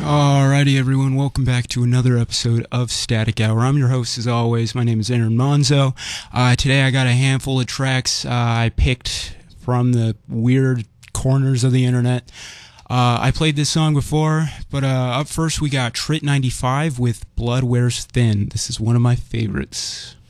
Alrighty, everyone, welcome back to another episode of Static Hour. I'm your host, as always. My name is Aaron Monzo. Today I got a handful of tracks I picked from the weird corners of the internet. I played this song before, but up first we got Trit 95 with Blood Wears Thin. This is one of my favorites.